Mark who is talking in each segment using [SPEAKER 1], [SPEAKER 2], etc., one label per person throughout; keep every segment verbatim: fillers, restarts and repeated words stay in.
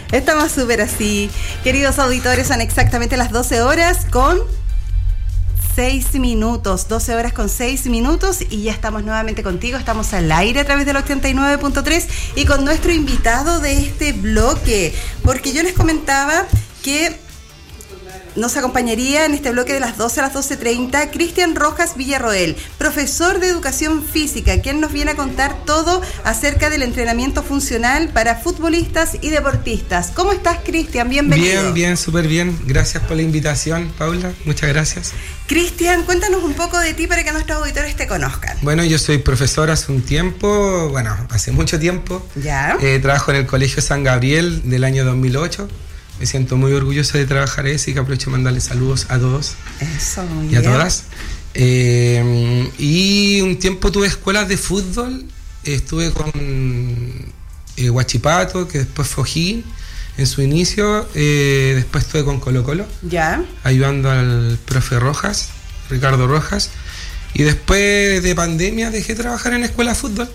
[SPEAKER 1] Estamos súper así. Queridos auditores, son exactamente las doce horas con seis minutos. doce horas con seis minutos y ya estamos nuevamente contigo. Estamos al aire a través del ochenta y nueve punto tres y con nuestro invitado de este bloque. Porque yo les comentaba que nos acompañaría en este bloque de las doce a las doce treinta Cristian Rojas Villarroel, profesor de educación física, quien nos viene a contar todo acerca del entrenamiento funcional para futbolistas y deportistas. ¿Cómo estás, Cristian? Bienvenido.
[SPEAKER 2] Bien, bien, súper bien. Gracias por la invitación, Paula. Muchas gracias.
[SPEAKER 1] Cristian, cuéntanos un poco de ti para que nuestros auditores te conozcan.
[SPEAKER 2] Bueno, yo soy profesor hace un tiempo, bueno, hace mucho tiempo.
[SPEAKER 1] Ya.
[SPEAKER 2] Eh, trabajo en el Colegio San Gabriel del año dos mil ocho. Me siento muy orgulloso de trabajar ahí, así que aprovecho de mandarle saludos a todos.
[SPEAKER 1] Eso, muy
[SPEAKER 2] y a
[SPEAKER 1] bien.
[SPEAKER 2] todas. Eh, y un tiempo tuve escuelas de fútbol. Estuve con eh, Huachipato, que después fue O'Higgins en su inicio. Eh, después estuve con Colo Colo,
[SPEAKER 1] ya,
[SPEAKER 2] ayudando al profe Rojas, Ricardo Rojas. Y después de pandemia dejé de trabajar en escuela de fútbol.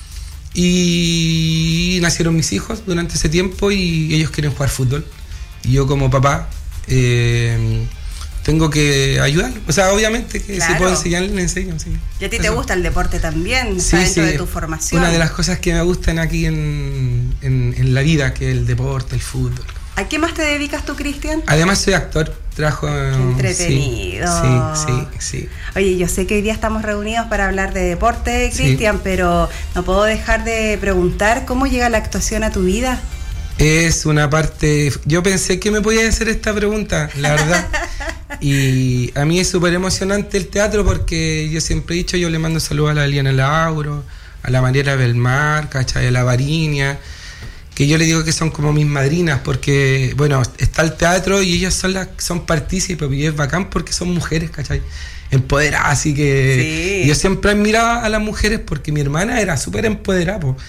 [SPEAKER 2] Y nacieron mis hijos durante ese tiempo y ellos quieren jugar fútbol. Y yo como papá eh, tengo que ayudar. O sea, obviamente que
[SPEAKER 1] claro,
[SPEAKER 2] si puedo enseñarle, le enseño. Sí.
[SPEAKER 1] Y a ti
[SPEAKER 2] Eso.
[SPEAKER 1] te gusta el deporte también,
[SPEAKER 2] Sí,
[SPEAKER 1] está dentro
[SPEAKER 2] sí.
[SPEAKER 1] de tu formación.
[SPEAKER 2] Una de las cosas que me gustan aquí en, en, en la vida, que es el deporte, el fútbol.
[SPEAKER 1] ¿A qué más te dedicas tú, Cristian?
[SPEAKER 2] Además soy actor, trabajo...
[SPEAKER 1] Qué entretenido.
[SPEAKER 2] Sí, sí, sí.
[SPEAKER 1] Oye, yo sé que hoy día estamos reunidos para hablar de deporte, Cristian, sí, pero no puedo dejar de preguntar cómo llega la actuación a tu vida.
[SPEAKER 2] Es una parte... Yo pensé que me podía hacer esta pregunta, la verdad. Y a mí es súper emocionante el teatro porque yo siempre he dicho, yo le mando saludos a la Eliana Lauro, a la Mariela Belmar, ¿cachai? A la Varinia, que yo le digo que son como mis madrinas porque, bueno, está el teatro y ellas son las son partícipes y es bacán porque son mujeres, ¿cachai? Empoderadas, así que sí. Yo siempre admiraba a las mujeres porque mi hermana era súper empoderada, po.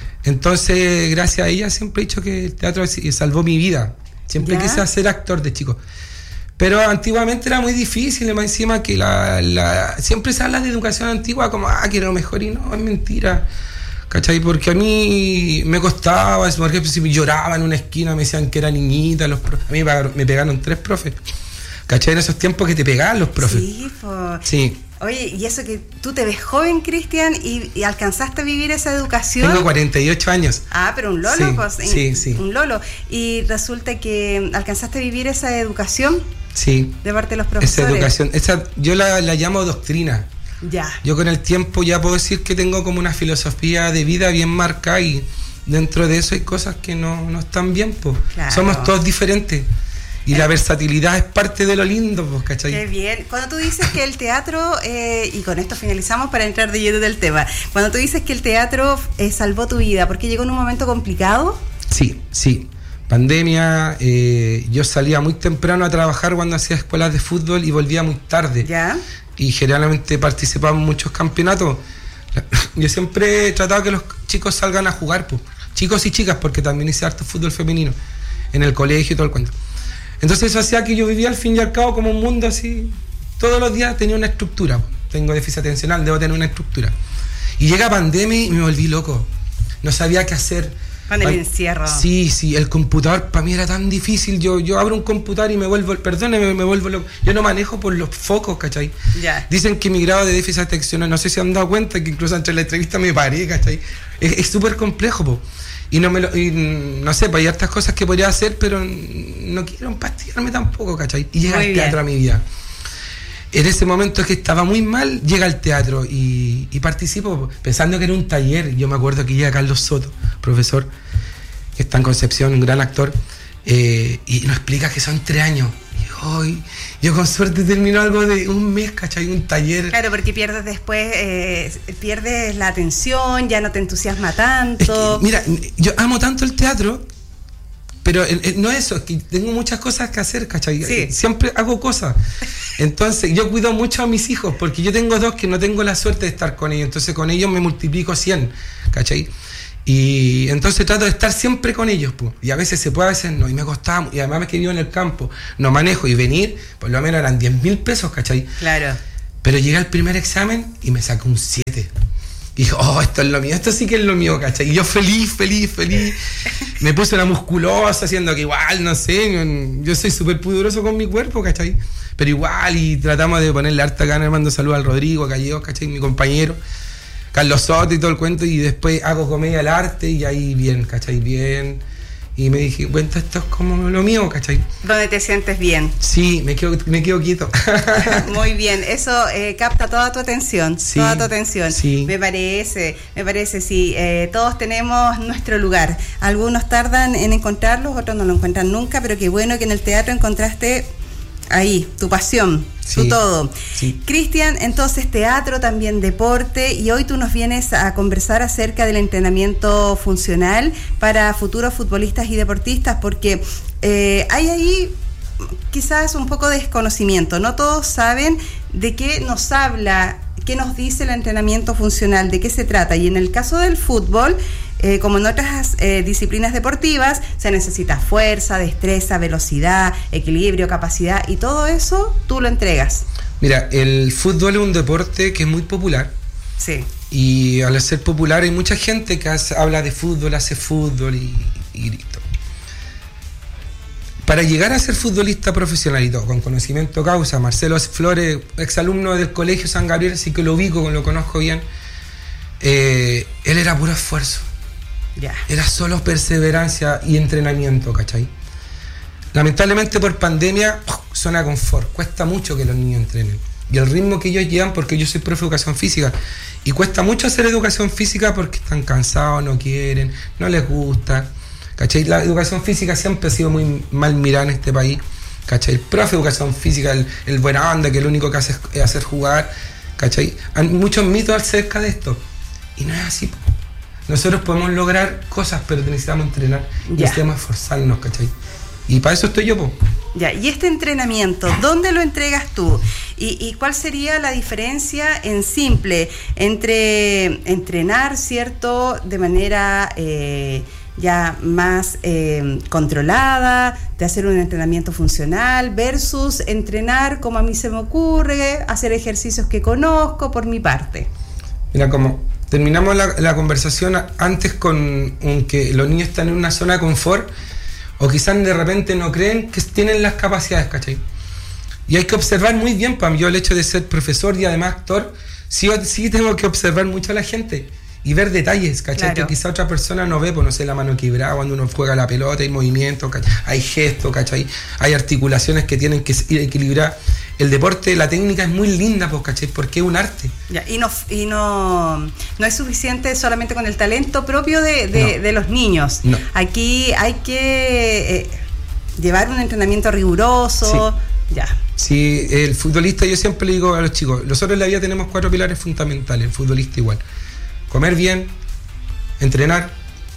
[SPEAKER 2] Entonces, gracias a ella siempre he dicho que el teatro salvó mi vida. Siempre ¿Ya? quise ser actor de chico. Pero antiguamente era muy difícil, más encima que la, la siempre se habla de educación antigua como, ah, quiero mejor, y no, es mentira. ¿Cachai? Porque a mí me costaba, por ejemplo, si me lloraba en una esquina, me decían que era niñita, los profes. A mí me pegaron, me pegaron tres profes. ¿Cachai? En esos tiempos que te pegaban los profes.
[SPEAKER 1] Sí, pues.
[SPEAKER 2] Sí.
[SPEAKER 1] Oye, y eso que tú te ves joven, Cristian, y, y alcanzaste a vivir esa educación.
[SPEAKER 2] Tengo cuarenta y ocho años.
[SPEAKER 1] Ah, pero un lolo,
[SPEAKER 2] sí,
[SPEAKER 1] pues.
[SPEAKER 2] Sí, sí.
[SPEAKER 1] Un lolo. Y resulta que alcanzaste a vivir esa educación.
[SPEAKER 2] Sí.
[SPEAKER 1] De parte de los profesores.
[SPEAKER 2] Esa educación, esa, yo la, la llamo doctrina.
[SPEAKER 1] Ya.
[SPEAKER 2] Yo con el tiempo ya puedo decir que tengo como una filosofía de vida bien marcada y dentro de eso hay cosas que no, no están bien, pues. Claro. Somos todos diferentes. Y la versatilidad es parte de lo lindo, pues, ¿cachai?
[SPEAKER 1] Qué bien. Cuando tú dices que el teatro, eh, y con esto finalizamos para entrar de lleno del tema, cuando tú dices que el teatro eh, salvó tu vida, ¿por qué llegó en un momento complicado?
[SPEAKER 2] Sí, sí. Pandemia, eh, yo salía muy temprano a trabajar cuando hacía escuelas de fútbol y volvía muy tarde.
[SPEAKER 1] ¿Ya?
[SPEAKER 2] Y generalmente participaba en muchos campeonatos. Yo siempre he tratado que los chicos salgan a jugar, pues. Chicos y chicas, porque también hice harto fútbol femenino en el colegio y todo el cuento. Entonces eso hacía que yo vivía al fin y al cabo como un mundo así. Todos los días tenía una estructura. Tengo déficit atencional, debo tener una estructura. Y llega pandemia y me volví loco. No sabía qué hacer.
[SPEAKER 1] Pandemia encierro.
[SPEAKER 2] Sí, sí, el computador para mí era tan difícil. Yo, yo abro un computador y me vuelvo, perdóneme, me vuelvo loco. Yo no manejo por los focos, ¿cachai?
[SPEAKER 1] Ya.
[SPEAKER 2] Dicen que mi grado de déficit atencional, no sé si han dado cuenta que incluso entre la entrevista me paré, ¿cachai? Es súper complejo, po. Y no me lo, y no sé, pues hay hartas cosas que podría hacer, pero no quiero empastillarme tampoco, ¿cachai? Y llega muy el teatro bien. A mi vida. En ese momento que estaba muy mal, llega el teatro y, y participo pensando que era un taller. Yo me acuerdo que llega Carlos Soto, profesor, que está en Concepción, un gran actor, eh, y nos explica que son tres años. Y hoy, yo con suerte termino algo de un mes, ¿cachai? Un taller.
[SPEAKER 1] Claro, porque pierdes después, eh, pierdes la atención, ya no te entusiasma tanto.
[SPEAKER 2] Es que, mira, yo amo tanto el teatro, pero el, el, no es eso, es que tengo muchas cosas que hacer, ¿cachai? Sí. Siempre hago cosas. Entonces, yo cuido mucho a mis hijos, porque yo tengo dos que no tengo la suerte de estar con ellos, entonces con ellos me multiplico cien, ¿cachai? Y entonces trato de estar siempre con ellos, pues. Y a veces se puede, a veces no, y me costaba, y además me he vivo en el campo, no manejo, y venir, por lo menos eran diez mil pesos, ¿cachai?
[SPEAKER 1] Claro.
[SPEAKER 2] Pero llegué al primer examen y me sacó un siete. Y dije, oh, esto es lo mío, esto sí que es lo mío, ¿cachai? Y yo feliz, feliz, feliz. me puse una musculosa, haciendo que igual, no sé, yo soy súper pudoroso con mi cuerpo, ¿cachai? Pero igual, y tratamos de ponerle harta gana, le mando saludos al Rodrigo, a Calleo, ¿cachai? Mi compañero, Carlos Soto y todo el cuento, y después hago comedia al arte, y ahí bien, ¿cachai? Bien. Y me dije, bueno, esto es como lo mío, ¿cachai?
[SPEAKER 1] ¿Dónde te sientes bien?
[SPEAKER 2] Sí, me quedo, me quedo quieto.
[SPEAKER 1] Muy bien, eso eh, capta toda tu atención,
[SPEAKER 2] sí,
[SPEAKER 1] toda tu atención.
[SPEAKER 2] Sí.
[SPEAKER 1] Me parece, me parece, sí. Eh, todos tenemos nuestro lugar. Algunos tardan en encontrarlos, otros no lo encuentran nunca, pero qué bueno que en el teatro encontraste ahí, tu pasión, sí, tu todo.
[SPEAKER 2] Sí.
[SPEAKER 1] Cristian, entonces teatro, también deporte, y hoy tú nos vienes a conversar acerca del entrenamiento funcional para futuros futbolistas y deportistas, porque eh, hay ahí quizás un poco de desconocimiento, no todos saben de qué nos habla, qué nos dice el entrenamiento funcional, de qué se trata, y en el caso del fútbol, Eh, como en otras eh, disciplinas deportivas, se necesita fuerza, destreza, velocidad, equilibrio, capacidad, y todo eso tú lo entregas.
[SPEAKER 2] Mira, el fútbol es un deporte que es muy popular.
[SPEAKER 1] Sí.
[SPEAKER 2] Y al ser popular hay mucha gente que hace, habla de fútbol, hace fútbol y, y listo. Para llegar a ser futbolista profesional y todo, con conocimiento causa, Marcelo Flores, exalumno del Colegio San Gabriel, así que lo ubico, lo conozco bien, eh, él era puro esfuerzo.
[SPEAKER 1] Yeah.
[SPEAKER 2] Era solo perseverancia y entrenamiento, ¿cachai? Lamentablemente por pandemia, zona de confort, cuesta mucho que los niños entrenen. Y el ritmo que ellos llevan, porque yo soy profe de educación física, y cuesta mucho hacer educación física porque están cansados, no quieren, no les gusta, ¿cachai? La educación física siempre ha sido muy mal mirada en este país, ¿cachai? El profe de educación física, el, el buena onda, que lo único que hace es hacer jugar, ¿cachai? Hay muchos mitos acerca de esto, y no es así, po. Nosotros podemos lograr cosas, pero necesitamos entrenar, ya. necesitamos esforzarnos, ¿cachai? Y para eso estoy yo, po.
[SPEAKER 1] Ya, y este entrenamiento, ¿dónde lo entregas tú? ¿Y, y cuál sería la diferencia en simple entre entrenar, cierto, de manera eh, ya más eh, controlada, de hacer un entrenamiento funcional, versus entrenar como a mí se me ocurre, hacer ejercicios que conozco por mi parte?
[SPEAKER 2] Mira, como terminamos la, la conversación antes con un, que los niños están en una zona de confort, o quizás de repente no creen que tienen las capacidades, ¿cachai? Y hay que observar muy bien, para mí, yo el hecho de ser profesor y además actor, sí, sí tengo que observar mucho a la gente y ver detalles, ¿cachai? Claro. Que quizá otra persona no ve, pues no sé, la mano quebrada cuando uno juega la pelota, hay movimientos, ¿cachai? Hay gestos, ¿cachai? Hay articulaciones que tienen que ir equilibrar. El deporte, la técnica es muy linda, pues, ¿cachai? Porque es un arte.
[SPEAKER 1] Ya, y no y no, no es suficiente solamente con el talento propio de, de, no. de los niños.
[SPEAKER 2] No.
[SPEAKER 1] Aquí hay que eh, llevar un entrenamiento riguroso.
[SPEAKER 2] Sí.
[SPEAKER 1] Ya.
[SPEAKER 2] Sí, el futbolista, yo siempre le digo a los chicos, nosotros en la vida tenemos cuatro pilares fundamentales, el futbolista igual. Comer bien, entrenar,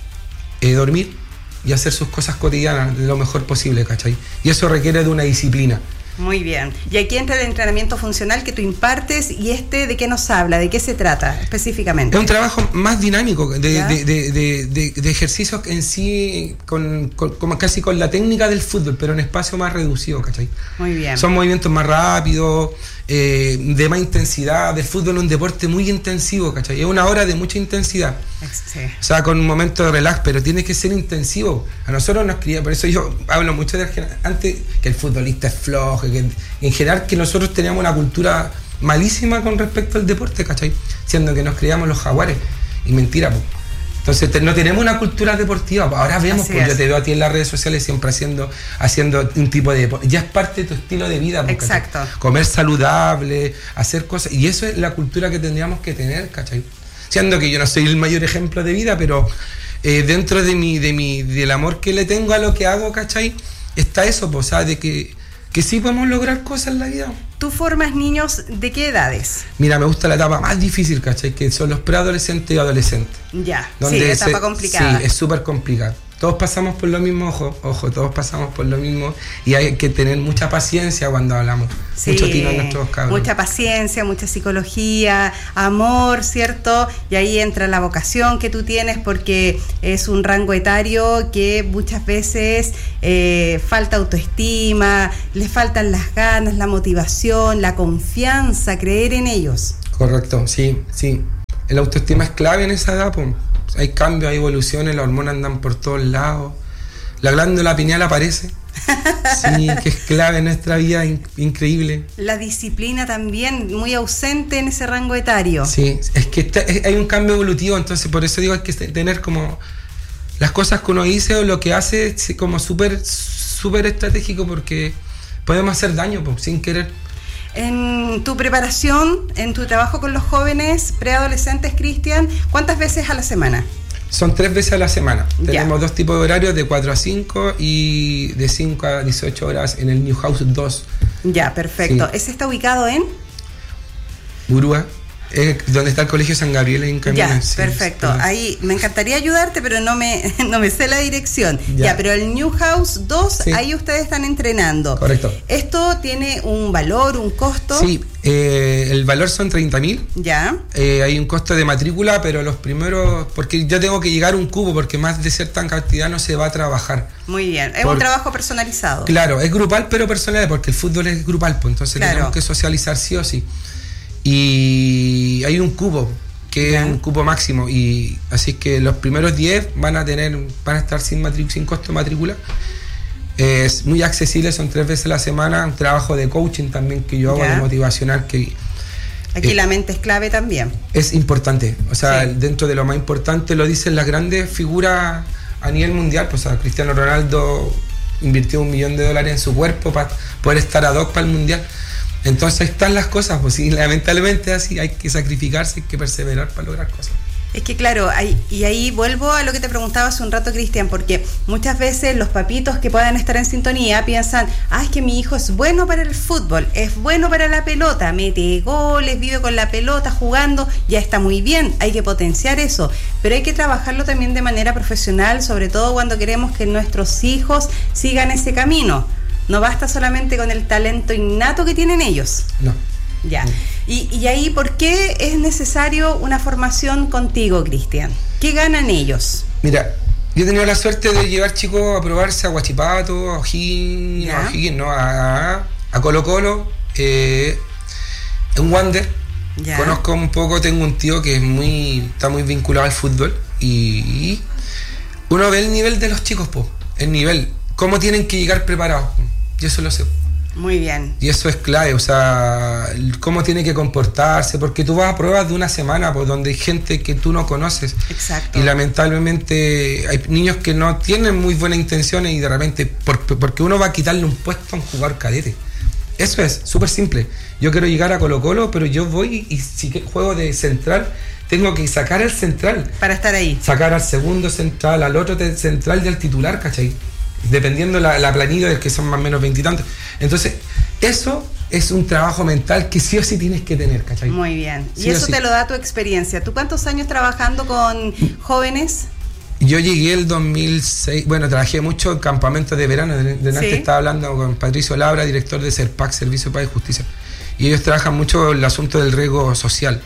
[SPEAKER 2] eh, dormir y hacer sus cosas cotidianas lo mejor posible, ¿cachai? Y eso requiere de una disciplina.
[SPEAKER 1] Muy bien. Y aquí entra el entrenamiento funcional que tú impartes, y este, ¿de qué nos habla? ¿De qué se trata específicamente?
[SPEAKER 2] Es un trabajo más dinámico, de, de, de, de, de, de ejercicios en sí, con, con, con, casi con la técnica del fútbol, pero en espacio más reducido, ¿cachai?
[SPEAKER 1] Muy bien.
[SPEAKER 2] Son movimientos más rápidos, eh, de más intensidad. El fútbol es un deporte muy intensivo, ¿cachai? Es una hora de mucha intensidad.
[SPEAKER 1] Sí.
[SPEAKER 2] O sea, con un momento de relax, pero tiene que ser intensivo. A nosotros nos cría, por eso yo hablo mucho de antes que el futbolista es flojo, que en general que nosotros teníamos una cultura malísima con respecto al deporte, ¿cachai? Siendo que nos criamos los jaguares. Y mentira, pues. Entonces te, no tenemos una cultura deportiva. Ahora vemos, pues yo te veo a ti en las redes sociales siempre haciendo, haciendo un tipo de deporte. Ya es parte de tu estilo de vida. Pues,
[SPEAKER 1] exacto.
[SPEAKER 2] ¿cachai? Comer saludable, hacer cosas. Y eso es la cultura que tendríamos que tener, ¿cachai? Siendo que yo no soy el mayor ejemplo de vida, pero eh, dentro de mi, de mi, del amor que le tengo a lo que hago, ¿cachai? Está eso, pues, ¿sabes? De que, que sí podemos lograr cosas en la vida.
[SPEAKER 1] ¿Tú formas niños de qué edades?
[SPEAKER 2] Mira, me gusta la etapa más difícil, ¿cachai? Que son los preadolescentes y adolescentes.
[SPEAKER 1] Ya, sí, etapa se, complicada.
[SPEAKER 2] Sí, es súper complicada. Todos pasamos por lo mismo, ojo, ojo, todos pasamos por lo mismo, y hay que tener mucha paciencia cuando hablamos.
[SPEAKER 1] Sí,
[SPEAKER 2] mucho tino en nuestros cabros.
[SPEAKER 1] Mucha paciencia, mucha psicología, amor, ¿cierto? Y ahí entra la vocación que tú tienes, porque es un rango etario que muchas veces eh, falta autoestima, les faltan las ganas, la motivación, la confianza, creer en ellos.
[SPEAKER 2] Correcto, sí, sí. El autoestima es clave en esa edad, pues. hay cambios, hay evoluciones, las hormonas andan por todos lados. La glándula pineal aparece. Sí, que es clave en nuestra vida, in- increíble.
[SPEAKER 1] La disciplina también, muy ausente en ese rango etario.
[SPEAKER 2] Sí, es que está, es, hay un cambio evolutivo, entonces por eso digo hay que tener como las cosas que uno dice o lo que hace sí, como súper súper estratégico, porque podemos hacer daño pues, sin querer.
[SPEAKER 1] En tu preparación, en tu trabajo con los jóvenes preadolescentes, Cristian, ¿cuántas veces a la semana?
[SPEAKER 2] Son tres veces a la semana.
[SPEAKER 1] Ya.
[SPEAKER 2] Tenemos dos tipos de horarios, de cuatro a cinco y de cinco a dieciocho horas en el Newhouse dos.
[SPEAKER 1] Ya, perfecto.
[SPEAKER 2] Sí.
[SPEAKER 1] ¿Ese está ubicado en?
[SPEAKER 2] Urúa, eh, donde está el Colegio San Gabriel en Camino.
[SPEAKER 1] Ya,
[SPEAKER 2] Sí,
[SPEAKER 1] perfecto.
[SPEAKER 2] sí.
[SPEAKER 1] Ahí me encantaría ayudarte, pero no me, no me sé la dirección. Ya,
[SPEAKER 2] Ya.
[SPEAKER 1] pero el Newhouse dos,
[SPEAKER 2] Sí.
[SPEAKER 1] ahí ustedes están entrenando.
[SPEAKER 2] Correcto.
[SPEAKER 1] ¿Esto tiene un valor, un costo?
[SPEAKER 2] Sí, eh, el valor son treinta mil.
[SPEAKER 1] Ya,
[SPEAKER 2] Eh, hay un costo de matrícula, pero los primeros, porque yo tengo que llegar a un cubo, porque más de cierta cantidad no se va a trabajar.
[SPEAKER 1] muy bien. Es
[SPEAKER 2] Por-
[SPEAKER 1] un trabajo personalizado.
[SPEAKER 2] Claro, es grupal, pero personal, porque el fútbol es grupal, pues entonces
[SPEAKER 1] Claro.
[SPEAKER 2] tenemos que socializar sí o sí. Y hay un cubo, que
[SPEAKER 1] Ya.
[SPEAKER 2] es un cupo máximo, y así que los primeros diez van a tener, van a estar sin, matri- sin costo de matrícula. Es muy accesible, son tres veces a la semana, un trabajo de coaching también que yo hago,
[SPEAKER 1] Ya.
[SPEAKER 2] de motivacional, que
[SPEAKER 1] Aquí
[SPEAKER 2] eh,
[SPEAKER 1] la mente es clave también.
[SPEAKER 2] es importante, o sea,
[SPEAKER 1] Sí.
[SPEAKER 2] dentro de lo más importante lo dicen las grandes figuras a nivel mundial, pues a Cristiano Ronaldo invirtió un millón de dólares en su cuerpo para poder estar ad hoc para el mundial. Entonces ahí están las cosas, pues sí, lamentablemente así hay que sacrificarse, hay que perseverar para lograr cosas.
[SPEAKER 1] Es que claro, hay, y ahí vuelvo a lo que te preguntaba hace un rato, Cristian, porque muchas veces los papitos que puedan estar en sintonía piensan, ah, es que mi hijo es bueno para el fútbol, es bueno para la pelota, mete goles, vive con la pelota, jugando, ya está muy bien, hay que potenciar eso, pero hay que trabajarlo también de manera profesional, sobre todo cuando queremos que nuestros hijos sigan ese camino. No basta solamente con el talento innato que tienen ellos.
[SPEAKER 2] No.
[SPEAKER 1] Ya. Y, y ahí, ¿por qué es necesario una formación contigo, Cristian? ¿Qué ganan ellos?
[SPEAKER 2] Mira, yo he tenido la suerte de llevar chicos a probarse a Huachipato, a O'Higgins, no,
[SPEAKER 1] Ya.
[SPEAKER 2] a O'Higgins, no, a, a Colo Colo, eh, en Wander.
[SPEAKER 1] Ya.
[SPEAKER 2] Conozco un poco, tengo un tío que es muy, está muy vinculado al fútbol y uno ve el nivel de los chicos, po, el nivel, cómo tienen que llegar preparados. Yo eso lo sé.
[SPEAKER 1] Muy bien.
[SPEAKER 2] Y eso es clave, o sea, el cómo tiene que comportarse, porque tú vas a pruebas de una semana, pues, donde hay gente que tú no conoces.
[SPEAKER 1] Exacto.
[SPEAKER 2] Y lamentablemente hay niños que no tienen muy buenas intenciones y de repente, por, porque uno va a quitarle un puesto a un jugador cadete. Eso es, súper simple. Yo quiero llegar a Colo Colo, pero yo voy y si que- juego de central, tengo que sacar al central.
[SPEAKER 1] Para estar ahí.
[SPEAKER 2] Sacar al segundo central, al otro te- central y al titular, ¿cachai? Dependiendo la, la planilla del que son más o menos veintitantos. Entonces, eso es un trabajo mental que sí o sí tienes que tener, ¿cachai?
[SPEAKER 1] Muy bien.
[SPEAKER 2] Sí
[SPEAKER 1] y
[SPEAKER 2] o
[SPEAKER 1] eso
[SPEAKER 2] sí.
[SPEAKER 1] te lo da tu experiencia. ¿Tú cuántos años trabajando con jóvenes?
[SPEAKER 2] Yo llegué el dos mil seis, bueno, trabajé mucho en campamentos de verano, de, de antes
[SPEAKER 1] Sí.
[SPEAKER 2] estaba hablando con Patricio Labra, director de SERPAC, Servicio Paz y Justicia, y ellos trabajan mucho el asunto del riesgo social,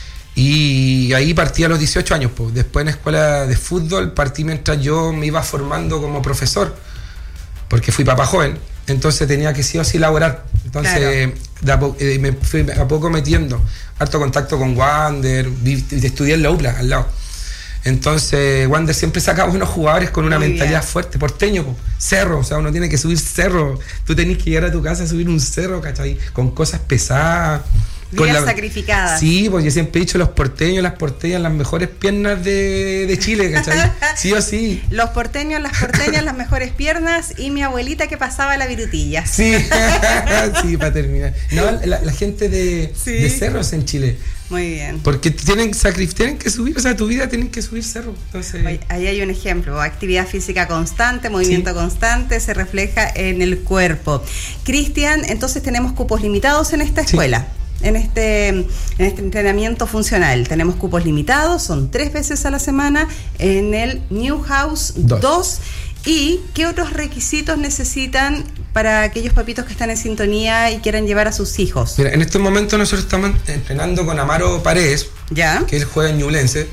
[SPEAKER 2] y ahí partí a los dieciocho años, pues. Después en escuela de fútbol partí mientras yo me iba formando como profesor, porque fui papá joven, entonces tenía que sí o sí laborar, entonces de a po- eh, me fui a poco metiendo, harto contacto con Wander, vi- estudié en la U P L A al lado. Entonces, Wander siempre sacaba unos jugadores con una
[SPEAKER 1] Muy
[SPEAKER 2] mentalidad
[SPEAKER 1] bien.
[SPEAKER 2] fuerte, porteño, po, cerro, o sea, uno tiene que subir cerro. Tú tenés que llegar a tu casa a subir un cerro, ¿cachai? Con cosas pesadas. con
[SPEAKER 1] Vidas sacrificadas.
[SPEAKER 2] Sí, pues yo siempre he dicho, los porteños, las porteñas, las mejores piernas de, de Chile, ¿cachai? Sí o sí.
[SPEAKER 1] Los porteños, las porteñas, las mejores piernas y mi abuelita que pasaba la virutilla.
[SPEAKER 2] Sí, sí, para terminar. No, la, la gente de,
[SPEAKER 1] Sí.
[SPEAKER 2] de cerros en Chile.
[SPEAKER 1] Muy bien.
[SPEAKER 2] Porque tienen, sacrif- tienen que subir, o sea, tu vida tienen que subir cerro. Entonces,
[SPEAKER 1] Oye, ahí hay un ejemplo, actividad física constante, movimiento
[SPEAKER 2] Sí.
[SPEAKER 1] constante, se refleja en el cuerpo. Cristian, entonces tenemos cupos limitados en esta
[SPEAKER 2] Sí.
[SPEAKER 1] escuela, en este, en este entrenamiento funcional. Tenemos cupos limitados, son tres veces a la semana en el Newhouse
[SPEAKER 2] Dos.
[SPEAKER 1] dos. ¿Y qué otros requisitos necesitan para aquellos papitos que están en sintonía y quieran llevar a sus hijos?
[SPEAKER 2] mira, en estos momentos nosotros estamos entrenando con Amaro Paredes,
[SPEAKER 1] ¿Ya?
[SPEAKER 2] que él juega en Ñublense.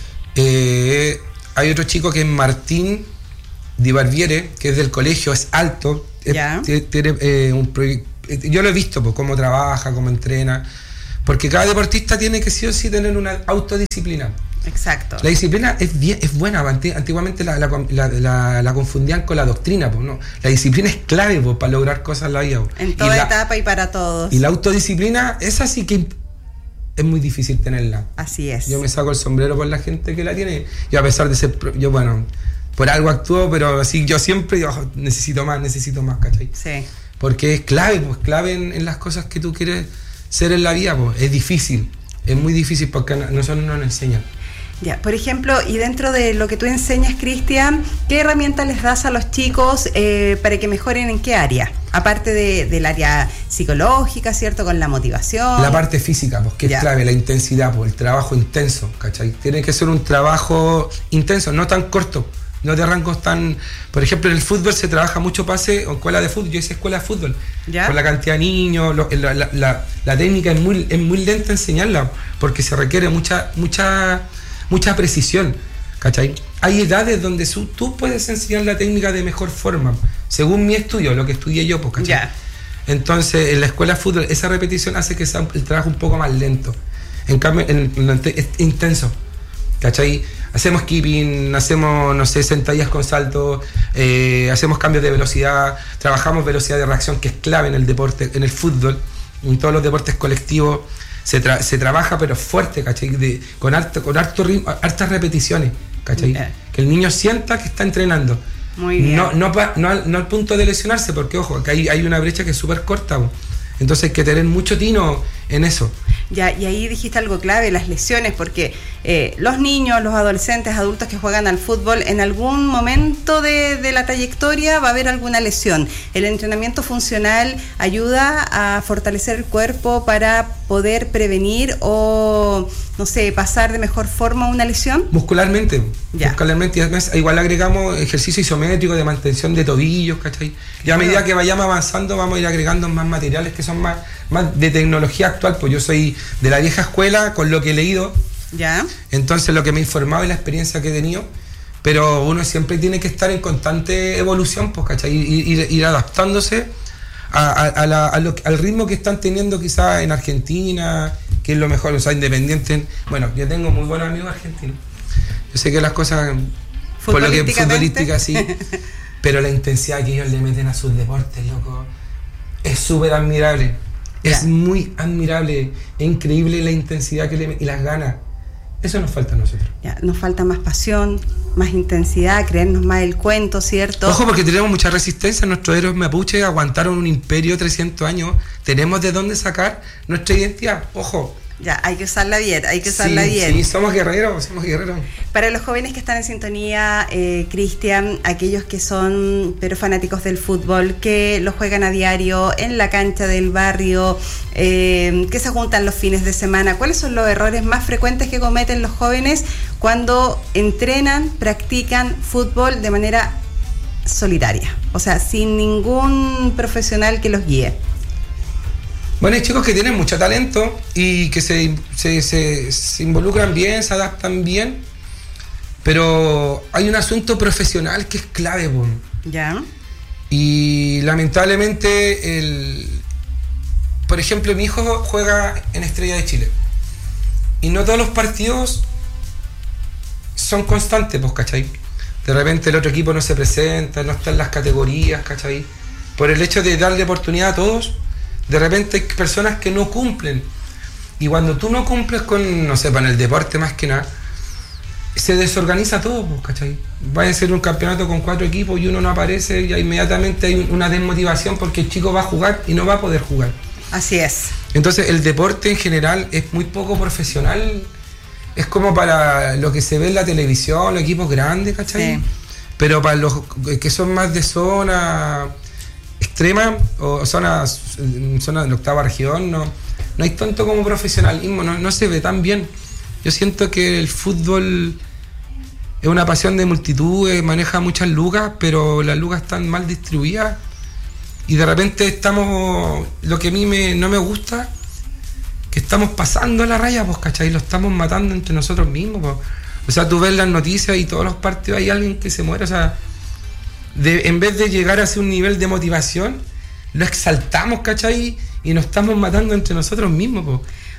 [SPEAKER 2] Eh, hay otro chico que es Martín Di Barbiere, que es del colegio, es alto. es-
[SPEAKER 1] Ya.
[SPEAKER 2] tiene, tiene, eh, un proye- eh, yo lo he visto, pues, cómo trabaja, cómo entrena. Porque cada deportista tiene que sí o sí tener una autodisciplina.
[SPEAKER 1] Exacto.
[SPEAKER 2] La disciplina es bien, es buena. Antiguamente la, la, la, la, la confundían con la doctrina, pues, ¿no? La disciplina es clave, pues, para lograr cosas en la vida, pues.
[SPEAKER 1] En toda
[SPEAKER 2] y
[SPEAKER 1] etapa
[SPEAKER 2] la,
[SPEAKER 1] y para todos.
[SPEAKER 2] Y la autodisciplina, esa sí que es muy difícil tenerla.
[SPEAKER 1] Así es.
[SPEAKER 2] Yo me saco el sombrero por la gente que la tiene. Yo, a pesar de ser, yo bueno, por algo actúo, pero así yo siempre digo, oh, necesito más, necesito más, ¿cachai?
[SPEAKER 1] Sí.
[SPEAKER 2] Porque es clave, pues, clave en, en las cosas que tú quieres ser en la vida, pues. Es difícil, es muy difícil porque no, nosotros no nos enseñan.
[SPEAKER 1] Ya, por ejemplo, y dentro de lo que tú enseñas, Cristian, ¿qué herramientas les das a los chicos eh, para que mejoren en qué área? Aparte de, del área psicológica, ¿cierto? Con la motivación.
[SPEAKER 2] La parte física, pues, que ya. es clave, la intensidad, pues, el trabajo intenso, ¿cachai? Tiene que ser un trabajo intenso, no tan corto, no de rangos tan... Por ejemplo, en el fútbol se trabaja mucho pase o escuela de fútbol, yo hice escuela de fútbol, ¿ya? Por la cantidad de niños, lo, la, la, la, la técnica es muy, es muy lenta enseñarla, porque se requiere mucha, mucha, mucha precisión, ¿cachai? Hay edades donde su, tú puedes enseñar la técnica de mejor forma, según mi estudio, lo que estudié yo, pues, ¿cachai? Ya. Entonces, en la escuela de fútbol, esa repetición hace que sea el trabajo un poco más lento. En cambio, en, en, es intenso, ¿cachai? Hacemos keeping, hacemos, no sé, sentadillas con salto, eh, hacemos cambios de velocidad, trabajamos velocidad de reacción, que es clave en el deporte, en el fútbol, en todos los deportes colectivos. Se, tra- se trabaja, pero fuerte, ¿cachai? De, con harto, con harto ritmo, hartas repeticiones, ¿cachai? Yeah. Que el niño sienta que está entrenando.
[SPEAKER 1] Muy bien.
[SPEAKER 2] No, no, pa, no, al, no al punto de lesionarse, porque, ojo, que hay, hay una brecha que es súper corta, bo. Entonces hay que tener mucho tino en eso.
[SPEAKER 1] Ya, y ahí dijiste algo clave, las lesiones, porque eh, los niños, los adolescentes, adultos que juegan al fútbol, en algún momento de, de la trayectoria va a haber alguna lesión. El entrenamiento funcional ayuda a fortalecer el cuerpo para poder prevenir o, no sé, pasar de mejor forma una lesión.
[SPEAKER 2] Muscularmente,
[SPEAKER 1] ya.
[SPEAKER 2] muscularmente, y además igual agregamos ejercicio isométrico de mantención de tobillos, ¿cachai? Y a medida que vayamos avanzando vamos a ir agregando más materiales que son más, más de tecnología actual, pues yo soy de la vieja escuela con lo que he leído,
[SPEAKER 1] ya.
[SPEAKER 2] Entonces lo que me he informado y la experiencia que he tenido, pero uno siempre tiene que estar en constante evolución, pues, ¿cachai? Ir, ir, ir adaptándose a, a, a la, a lo, al ritmo que están teniendo quizás en Argentina, que es lo mejor, o sea, Independiente. Bueno, yo tengo muy buenos amigos argentinos, yo sé que las cosas, por lo que futbolística sí, pero la intensidad que ellos le meten a sus deportes, loco, es súper admirable. Es yeah. muy admirable, es increíble la intensidad que le meten y las ganas. Eso nos falta a nosotros.
[SPEAKER 1] Ya, nos falta más pasión, más intensidad, creernos más el cuento, ¿cierto?
[SPEAKER 2] Ojo, porque tenemos mucha resistencia. Nuestros héroes mapuches aguantaron un imperio trescientos años. Tenemos de dónde sacar nuestra identidad. Ojo.
[SPEAKER 1] Ya, hay que usarla bien, hay que usarla
[SPEAKER 2] sí,
[SPEAKER 1] bien.
[SPEAKER 2] Sí, somos guerreros, somos guerreros.
[SPEAKER 1] Para los jóvenes que están en sintonía, eh, Cristian, aquellos que son pero fanáticos del fútbol, que lo juegan a diario en la cancha del barrio, eh, que se juntan los fines de semana, ¿cuáles son los errores más frecuentes que cometen los jóvenes cuando entrenan, practican fútbol de manera solitaria? O sea, sin ningún profesional que los guíe.
[SPEAKER 2] Bueno, hay chicos que tienen mucho talento y que se, se, se, se involucran bien, se adaptan bien, pero hay un asunto profesional que es clave, po.
[SPEAKER 1] Ya.
[SPEAKER 2] Y lamentablemente, el, por ejemplo, mi hijo juega en Estrella de Chile y no todos los partidos son constantes, pues, ¿cachai? De repente el otro equipo no se presenta, no está en las categorías, ¿cachai? Por el hecho de darle oportunidad a todos. De repente hay personas que no cumplen. Y cuando tú no cumples con, no sé, con el deporte más que nada, se desorganiza todo, ¿cachai? Va a ser un campeonato con cuatro equipos y uno no aparece y inmediatamente hay una desmotivación porque el chico va a jugar y no va a poder jugar.
[SPEAKER 1] Así es.
[SPEAKER 2] Entonces el deporte en general es muy poco profesional. Es como para lo que se ve en la televisión, los equipos grandes, ¿cachai? Sí. Pero para los que son más de zona extrema o zonas zona de la octava región no, no hay tanto como profesionalismo, no, no se ve tan bien. Yo siento que el fútbol es una pasión de multitudes, maneja muchas lucas, pero las lucas están mal distribuidas y de repente estamos, lo que a mí me, no me gusta, que estamos pasando la raya, pues, ¿cachai? Lo estamos matando entre nosotros mismos, pues. O sea, tú ves las noticias y todos los partidos hay alguien que se muere, o sea, De, en vez de llegar a ese un nivel de motivación, lo exaltamos, ¿cachai? Y nos estamos matando entre nosotros mismos, po.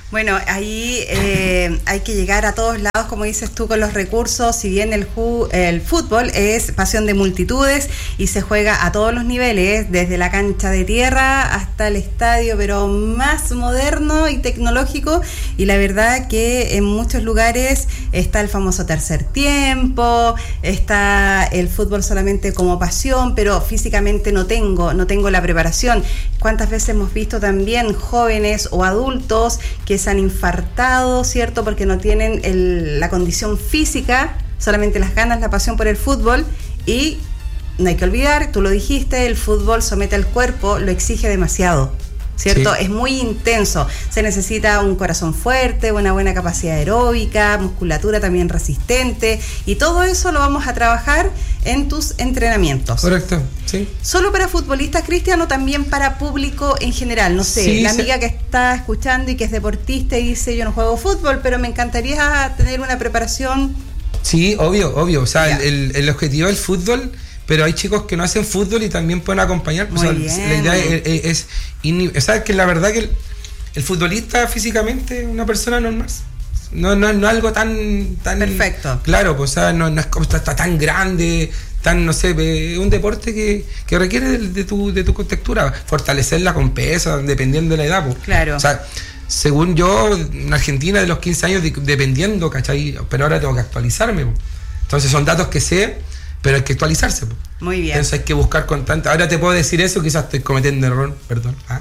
[SPEAKER 1] Bueno, ahí eh, hay que llegar a todos lados, como dices tú, con los recursos. Si bien el, ju- el fútbol es pasión de multitudes y se juega a todos los niveles, desde la cancha de tierra hasta el estadio, pero más moderno y tecnológico. Y la verdad que en muchos lugares está el famoso tercer tiempo, está el fútbol solamente como pasión, pero físicamente no tengo, no tengo la preparación. ¿Cuántas veces hemos visto también jóvenes o adultos que se han infartado, ¿cierto? Porque no tienen el, la condición física, solamente las ganas, la pasión por el fútbol. Y no hay que olvidar, tú lo dijiste, el fútbol somete al cuerpo, lo exige demasiado, ¿cierto? Sí. Es muy intenso, se necesita un corazón fuerte, una buena capacidad aeróbica, musculatura también resistente, y todo eso lo vamos a trabajar en tus entrenamientos.
[SPEAKER 2] Correcto, sí.
[SPEAKER 1] ¿Solo para futbolistas, Cristian, o también para público en general? No sé, sí, la amiga sí. que está escuchando y que es deportista y dice, yo no juego fútbol, pero me encantaría tener una preparación.
[SPEAKER 2] Sí, obvio, obvio, o sea, el, el objetivo del fútbol... Pero hay chicos que no hacen fútbol y también pueden acompañar. Pues, o sea, la idea es, es, es inhib- o sea, que la verdad que el, el futbolista físicamente es una persona normal. No, no, no es algo tan, tan
[SPEAKER 1] perfecto.
[SPEAKER 2] Claro, pues, o sea, no, no es como está, está tan grande, tan, no sé, es un deporte que, que requiere de, de tu, de tu contextura, fortalecerla con pesas, dependiendo de la edad, pues.
[SPEAKER 1] Claro.
[SPEAKER 2] O sea, según yo, en Argentina de los quince años, de, dependiendo, ¿cachai? Pero ahora tengo que actualizarme, pues. Entonces son datos que sé, pero hay que actualizarse.
[SPEAKER 1] Muy bien.
[SPEAKER 2] Entonces hay que buscar constante. Ahora te puedo decir eso, quizás estoy cometiendo error, perdón. ¿Ah?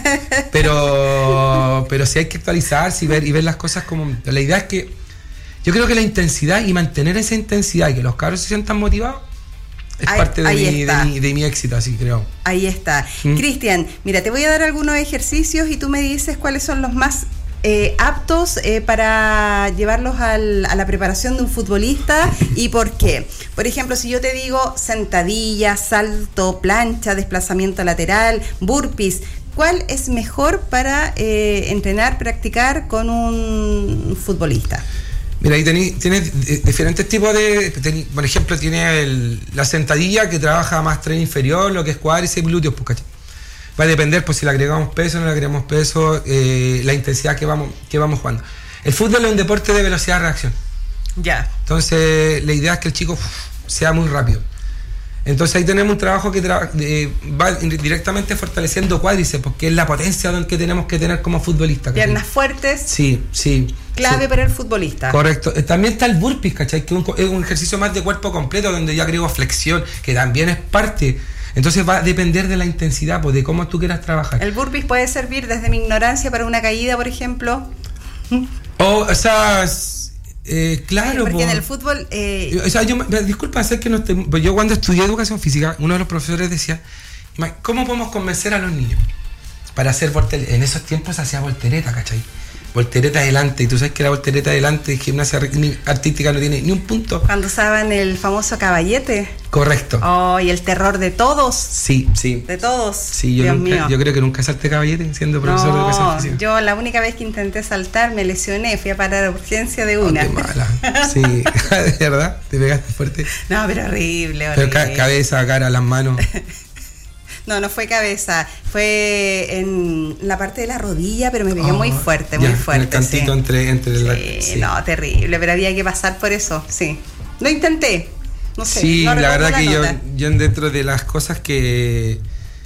[SPEAKER 2] Pero pero sí hay que actualizarse y ver, y ver las cosas como... La idea es que yo creo que la intensidad y mantener esa intensidad y que los cabros se sientan motivados es ahí, parte de mi, de, mi, de mi éxito, así creo.
[SPEAKER 1] Ahí está. ¿Mm? Cristian, mira, te voy a dar algunos ejercicios y tú me dices cuáles son los más... Eh, aptos eh, para llevarlos al, a la preparación de un futbolista y por qué. Por ejemplo, si yo te digo sentadilla, salto, plancha, desplazamiento lateral, burpees, ¿cuál es mejor para eh, entrenar, practicar con un futbolista?
[SPEAKER 2] Mira, ahí tenés, tienes diferentes tipos de... Tenés, por ejemplo, tiene el, la sentadilla que trabaja más tren inferior, lo que es cuádriceps y glúteos, pues, ¿cachai? Va a depender pues si le agregamos peso o no le agregamos peso, eh, la intensidad que vamos, que vamos jugando. El fútbol es un deporte de velocidad de reacción.
[SPEAKER 1] Ya.
[SPEAKER 2] Entonces, la idea es que el chico uf, sea muy rápido. Entonces ahí tenemos un trabajo que tra- eh, va directamente fortaleciendo cuádriceps, porque es la potencia que tenemos que tener como futbolista.
[SPEAKER 1] Piernas fuertes.
[SPEAKER 2] Sí, sí.
[SPEAKER 1] Clave
[SPEAKER 2] sí.
[SPEAKER 1] para el futbolista.
[SPEAKER 2] Correcto. También está el burpees, ¿cachai? Que es un, es un ejercicio más de cuerpo completo, donde yo agrego flexión, que también es parte. Entonces va a depender de la intensidad, pues, de cómo tú quieras trabajar.
[SPEAKER 1] El burpees puede servir desde mi ignorancia para una caída, por ejemplo.
[SPEAKER 2] O, o sea, eh, claro.
[SPEAKER 1] Porque
[SPEAKER 2] po.
[SPEAKER 1] en el fútbol... Eh...
[SPEAKER 2] O sea, yo, disculpa, sé que no estoy... Pues yo cuando estudié educación física, uno de los profesores decía, ¿cómo podemos convencer a los niños para hacer voltereta? En esos tiempos se hacía voltereta, ¿cachai? Voltereta adelante, y tú sabes que la voltereta adelante de gimnasia artística no tiene ni un punto.
[SPEAKER 1] Cuando usaban el famoso caballete.
[SPEAKER 2] Correcto.
[SPEAKER 1] Oh, y el terror de todos.
[SPEAKER 2] Sí, sí.
[SPEAKER 1] De todos.
[SPEAKER 2] Sí, yo,
[SPEAKER 1] Dios
[SPEAKER 2] nunca,
[SPEAKER 1] mío.
[SPEAKER 2] yo creo que nunca salté caballete siendo profesor
[SPEAKER 1] no,
[SPEAKER 2] de educación física.
[SPEAKER 1] Yo la única vez que intenté saltar me lesioné, fui a parar a urgencia de una.
[SPEAKER 2] Oh, qué mala. Sí, de verdad, te pegaste fuerte.
[SPEAKER 1] No, pero horrible, horrible.
[SPEAKER 2] Pero ca- cabeza, cara, las manos.
[SPEAKER 1] No, no fue cabeza, fue en la parte de la rodilla, pero me pegué oh, muy fuerte,
[SPEAKER 2] ya,
[SPEAKER 1] muy fuerte.
[SPEAKER 2] En el cantito
[SPEAKER 1] sí.
[SPEAKER 2] entre, entre
[SPEAKER 1] sí,
[SPEAKER 2] la...
[SPEAKER 1] Sí, no, terrible, pero había que pasar por eso, sí. Lo intenté, no sé.
[SPEAKER 2] Sí,
[SPEAKER 1] no
[SPEAKER 2] la verdad
[SPEAKER 1] la
[SPEAKER 2] que yo,
[SPEAKER 1] nota.
[SPEAKER 2] yo dentro de las cosas que...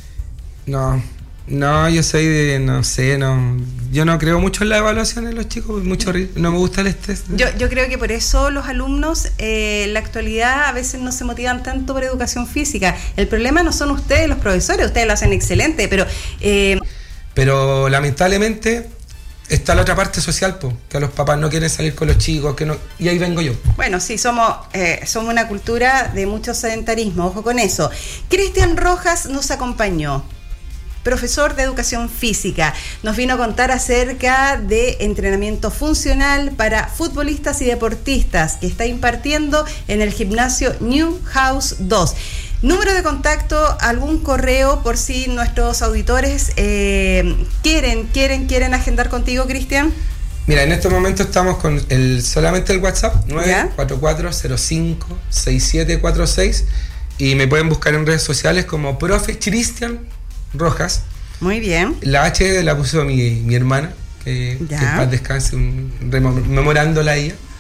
[SPEAKER 2] No, no, yo soy de, no sé, no... Yo no creo mucho en la evaluación de los chicos, mucho no me gusta el estrés.
[SPEAKER 1] Yo, yo creo que por eso los alumnos eh, en la actualidad a veces no se motivan tanto por educación física. El problema no son ustedes, los profesores, ustedes lo hacen excelente, pero... Eh...
[SPEAKER 2] Pero lamentablemente está la otra parte social, po, que a los papás no quieren salir con los chicos, que no, y ahí vengo yo.
[SPEAKER 1] Bueno, sí, somos, eh, somos una cultura de mucho sedentarismo, ojo con eso. Cristian Rojas nos acompañó. Profesor de educación física, nos vino a contar acerca de entrenamiento funcional para futbolistas y deportistas que está impartiendo en el gimnasio New House dos. Número de contacto, algún correo por si nuestros auditores eh, quieren, quieren, quieren agendar contigo, Cristian.
[SPEAKER 2] Mira, en estos momentos estamos con el solamente el WhatsApp nueve cuatro cuatro cero cinco seis siete cuatro seis y me pueden buscar en redes sociales como Profe Cristian Rojas.
[SPEAKER 1] Muy bien.
[SPEAKER 2] La H la puso mi, mi hermana, que, que
[SPEAKER 1] Ya.
[SPEAKER 2] en paz descanse, un, rememorándola a ella.